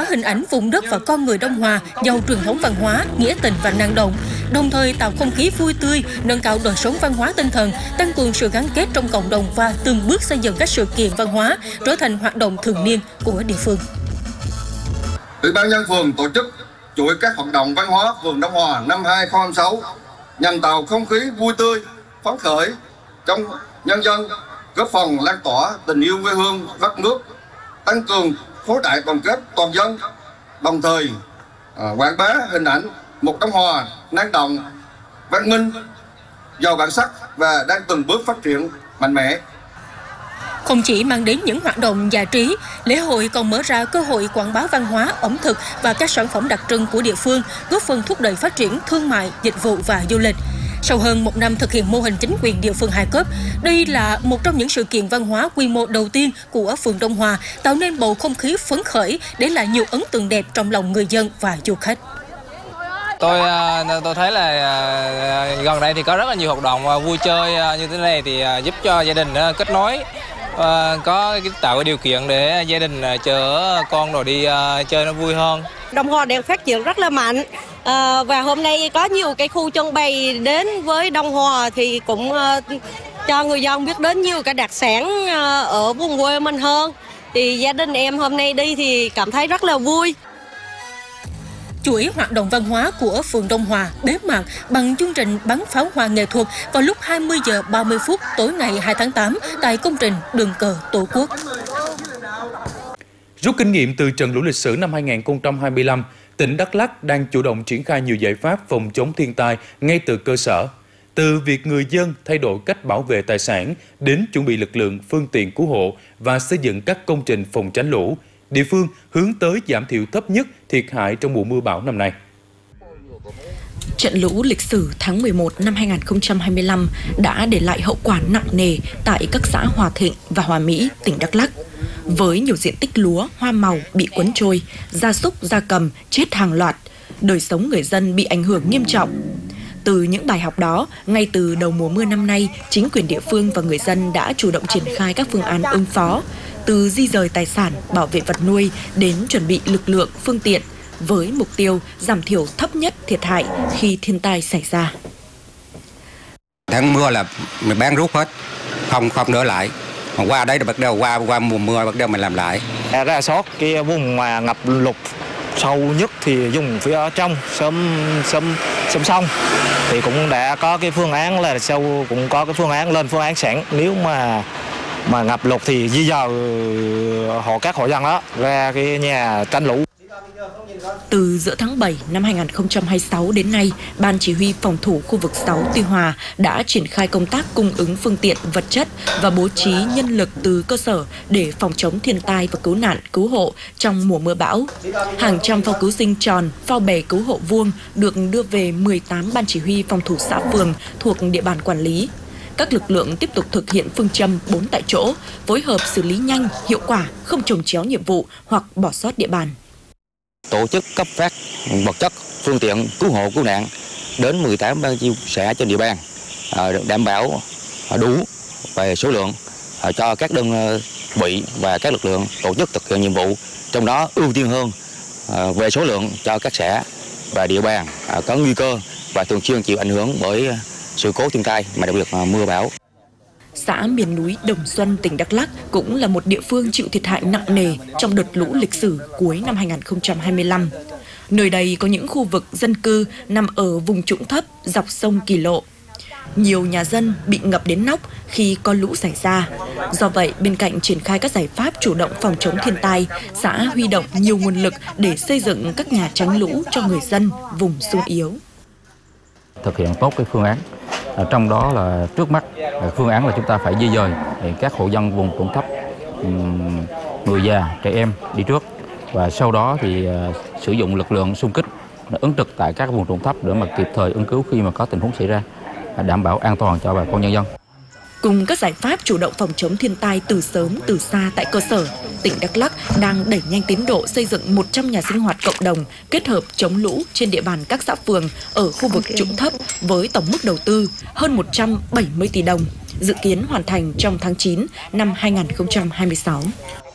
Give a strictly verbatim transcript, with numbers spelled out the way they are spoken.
hình ảnh vùng đất và con người Đông Hòa giàu truyền thống văn hóa, nghĩa tình và năng động, đồng thời tạo không khí vui tươi, nâng cao đời sống văn hóa tinh thần, tăng cường sự gắn kết trong cộng đồng và từng bước xây dựng các sự kiện văn hóa trở thành hoạt động thường niên của địa phương. Ủy ban nhân phường tổ chức chuỗi các hoạt động văn hóa phường Đông Hòa năm hai không hai sáu nhằm tạo không khí vui tươi, phấn khởi trong nhân dân, góp phần lan tỏa tình yêu quê hương, đất nước, tăng cường khối đại đoàn kết toàn dân, đồng thời à, quảng bá hình ảnh một Đông Hòa năng động, văn minh, giàu bản sắc và đang từng bước phát triển mạnh mẽ. Không chỉ mang đến những hoạt động giải trí, lễ hội còn mở ra cơ hội quảng bá văn hóa, ẩm thực và các sản phẩm đặc trưng của địa phương, góp phần thúc đẩy phát triển thương mại, dịch vụ và du lịch. Sau hơn một năm thực hiện mô hình chính quyền địa phương hai cấp, đây là một trong những sự kiện văn hóa quy mô đầu tiên của phường Đông Hòa, tạo nên bầu không khí phấn khởi, để lại nhiều ấn tượng đẹp trong lòng người dân và du khách. Tôi tôi thấy là gần đây thì có rất là nhiều hoạt động vui chơi như thế này thì giúp cho gia đình kết nối, có tạo cái điều kiện để gia đình chở con rồi đi chơi nó vui hơn. Đông Hòa đang phát triển rất là mạnh. À, và hôm nay có nhiều cái khu trưng bày đến với Đông Hòa thì cũng uh, cho người dân biết đến nhiều cái đặc sản uh, ở vùng quê mình hơn. Thì gia đình em hôm nay đi thì cảm thấy rất là vui. Chuỗi hoạt động văn hóa của phường Đông Hòa bế mạc bằng chương trình bắn pháo hoa nghệ thuật vào lúc hai mươi giờ ba mươi phút tối ngày hai tháng tám tại công trình Đường cờ Tổ quốc. Rút kinh nghiệm từ trận lũ lịch sử năm hai nghìn không trăm hai mươi lăm, tỉnh Đắk Lắk đang chủ động triển khai nhiều giải pháp phòng chống thiên tai ngay từ cơ sở. Từ việc người dân thay đổi cách bảo vệ tài sản đến chuẩn bị lực lượng, phương tiện cứu hộ và xây dựng các công trình phòng tránh lũ, địa phương hướng tới giảm thiểu thấp nhất thiệt hại trong mùa mưa bão năm nay. Trận lũ lịch sử tháng mười một năm hai nghìn không trăm hai mươi lăm đã để lại hậu quả nặng nề tại các xã Hòa Thịnh và Hòa Mỹ, tỉnh Đắk Lắk. Với nhiều diện tích lúa, hoa màu bị cuốn trôi, gia súc, gia cầm chết hàng loạt, đời sống người dân bị ảnh hưởng nghiêm trọng. Từ những bài học đó, ngay từ đầu mùa mưa năm nay, chính quyền địa phương và người dân đã chủ động triển khai các phương án ứng phó, từ di rời tài sản, bảo vệ vật nuôi đến chuẩn bị lực lượng, phương tiện, với mục tiêu giảm thiểu thấp nhất thiệt hại khi thiên tai xảy ra. Tháng mưa là mình bán rút hết, không không đỡ lại. Mà qua đấy là bắt đầu qua qua mùa mưa bắt đầu mình làm lại. Ra soát cái vùng mà ngập lụt sâu nhất thì dùng phía trong sớm sớm sớm xong thì cũng đã có cái phương án là sau cũng có cái phương án lên phương án sẵn, nếu mà mà ngập lụt thì di dời hộ các hộ dân đó ra cái nhà tránh lũ. Từ giữa tháng bảy năm hai nghìn không trăm hai mươi sáu đến nay, Ban Chỉ huy Phòng thủ khu vực sáu Tuy Hòa đã triển khai công tác cung ứng phương tiện, vật chất và bố trí nhân lực từ cơ sở để phòng chống thiên tai và cứu nạn, cứu hộ trong mùa mưa bão. Hàng trăm phao cứu sinh tròn, phao bè cứu hộ vuông được đưa về mười tám Ban Chỉ huy Phòng thủ xã phường thuộc địa bàn quản lý. Các lực lượng tiếp tục thực hiện phương châm bốn tại chỗ, phối hợp xử lý nhanh, hiệu quả, không chồng chéo nhiệm vụ hoặc bỏ sót địa bàn. Tổ chức cấp phát vật chất, phương tiện cứu hộ cứu nạn đến mười tám ban chi xã trên địa bàn, đảm bảo đủ về số lượng cho các đơn vị và các lực lượng tổ chức thực hiện nhiệm vụ, trong đó ưu tiên hơn về số lượng cho các xã và địa bàn có nguy cơ và thường xuyên chịu ảnh hưởng bởi sự cố thiên tai, mà đặc biệt là mưa bão. Xã miền núi Đồng Xuân, tỉnh Đắk Lắk cũng là một địa phương chịu thiệt hại nặng nề trong đợt lũ lịch sử cuối năm hai nghìn không trăm hai mươi lăm. Nơi đây có những khu vực dân cư nằm ở vùng trũng thấp dọc sông Kỳ Lộ. Nhiều nhà dân bị ngập đến nóc khi có lũ xảy ra. Do vậy, bên cạnh triển khai các giải pháp chủ động phòng chống thiên tai, xã huy động nhiều nguồn lực để xây dựng các nhà tránh lũ cho người dân vùng xung yếu. Thực hiện tốt cái phương án. Trong đó là trước mắt phương án là chúng ta phải di dời các hộ dân vùng trũng thấp, người già, trẻ em đi trước, và sau đó thì sử dụng lực lượng xung kích ứng trực tại các vùng trũng thấp để mà kịp thời ứng cứu khi mà có tình huống xảy ra, đảm bảo an toàn cho bà con nhân dân. Cùng các giải pháp chủ động phòng chống thiên tai từ sớm từ xa tại cơ sở, tỉnh Đắk Lắk đang đẩy nhanh tiến độ xây dựng một trăm nhà sinh hoạt cộng đồng kết hợp chống lũ trên địa bàn các xã phường ở khu vực trũng thấp với tổng mức đầu tư hơn một trăm bảy mươi tỷ đồng, dự kiến hoàn thành trong tháng chín năm hai nghìn không trăm hai mươi sáu.